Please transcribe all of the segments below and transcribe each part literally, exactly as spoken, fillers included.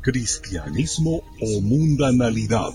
Cristianismo o mundanalidad.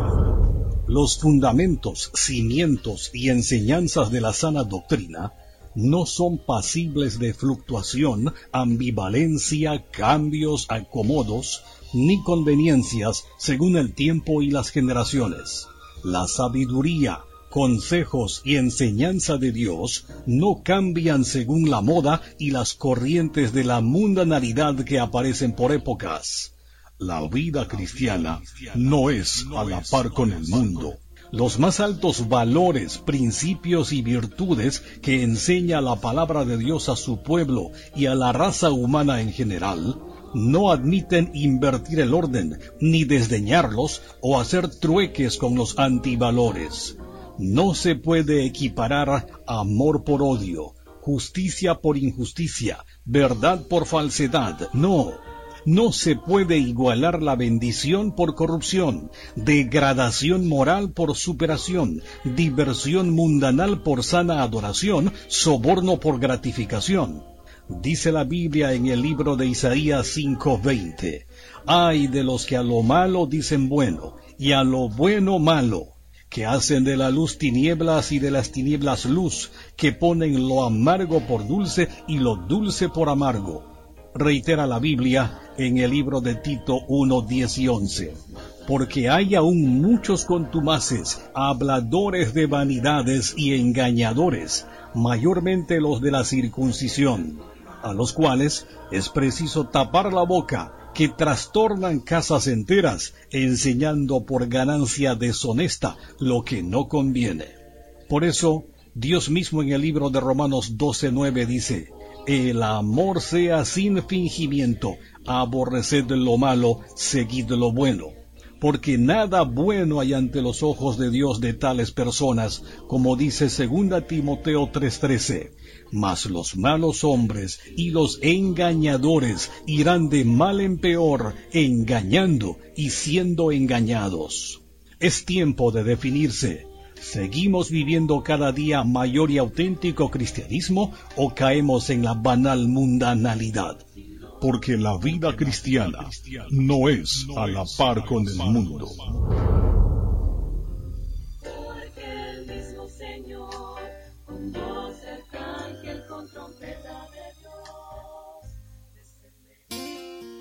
Los fundamentos, cimientos y enseñanzas de la sana doctrina no son pasibles de fluctuación, ambivalencia, cambios, acomodos, ni conveniencias según el tiempo y las generaciones. La sabiduría, consejos y enseñanza de Dios no cambian según la moda y las corrientes de la mundanalidad que aparecen por épocas. La vida cristiana no es a la par con el mundo. Los más altos valores, principios y virtudes que enseña la palabra de Dios a su pueblo y a la raza humana en general, no admiten invertir el orden, ni desdeñarlos o hacer trueques con los antivalores. No se puede equiparar amor por odio, justicia por injusticia, verdad por falsedad, no. No se puede igualar la bendición por corrupción, degradación moral por superación, diversión mundanal por sana adoración, soborno por gratificación. Dice la Biblia en el libro de Isaías cinco veinte, «Ay de los que a lo malo dicen bueno, y a lo bueno malo, que hacen de la luz tinieblas y de las tinieblas luz, que ponen lo amargo por dulce y lo dulce por amargo». Reitera la Biblia en el libro de Tito uno, diez y once. Porque hay aún muchos contumaces, habladores de vanidades y engañadores, mayormente los de la circuncisión, a los cuales es preciso tapar la boca, que trastornan casas enteras, enseñando por ganancia deshonesta lo que no conviene. Por eso, Dios mismo en el libro de Romanos doce nueve dice, «El amor sea sin fingimiento, aborreced lo malo, seguid lo bueno». Porque nada bueno hay ante los ojos de Dios de tales personas, como dice segunda Timoteo tres trece. Mas los malos hombres y los engañadores irán de mal en peor, engañando y siendo engañados. Es tiempo de definirse. ¿Seguimos viviendo cada día mayor y auténtico cristianismo o caemos en la banal mundanalidad? Porque la vida cristiana no es a la par con el mundo.